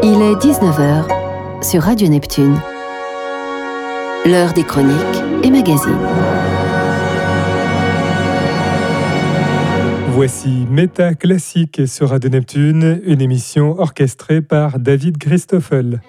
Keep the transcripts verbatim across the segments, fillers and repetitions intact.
Il est dix-neuf heures sur Radio Neptune. L'heure des chroniques et magazines. Voici Méta Classique sur Radio Neptune, une émission orchestrée par David Christoffel.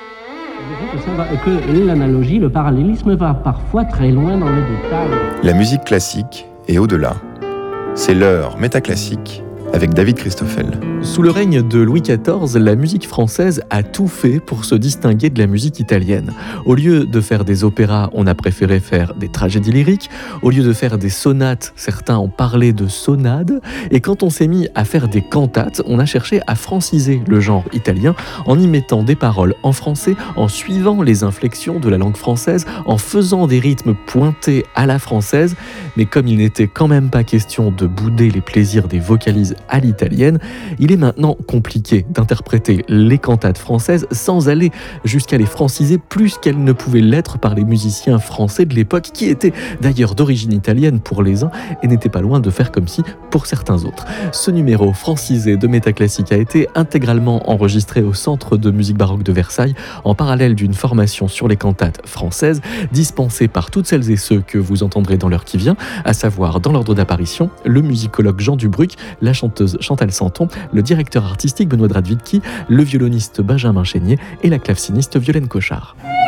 Que l'analogie, le parallélisme va parfois très loin dans le détail. La musique classique et au-delà. C'est l'heure métaclassique avec David Christoffel. Sous le règne de Louis quatorze, la musique française a tout fait pour se distinguer de la musique italienne. Au lieu de faire des opéras, on a préféré faire des tragédies lyriques. Au lieu de faire des sonates, certains ont parlé de sonades. Et quand on s'est mis à faire des cantates, on a cherché à franciser le genre italien en y mettant des paroles en français, en suivant les inflexions de la langue française, en faisant des rythmes pointés à la française. Mais comme il n'était quand même pas question de bouder les plaisirs des vocalises à l'italienne, il est maintenant compliqué d'interpréter les cantates françaises sans aller jusqu'à les franciser plus qu'elles ne pouvaient l'être par les musiciens français de l'époque, qui étaient d'ailleurs d'origine italienne pour les uns et n'étaient pas loin de faire comme si pour certains autres. Ce numéro francisé de Métaclassique a été intégralement enregistré au Centre de musique baroque de Versailles en parallèle d'une formation sur les cantates françaises dispensée par toutes celles et ceux que vous entendrez dans l'heure qui vient, à savoir dans l'ordre d'apparition le musicologue Jean Dubruck, la chanteuse Chantal Santon, le directeur artistique Benoît Dradvicki, le violoniste Benjamin Chénier et la claveciniste Violaine Cochard.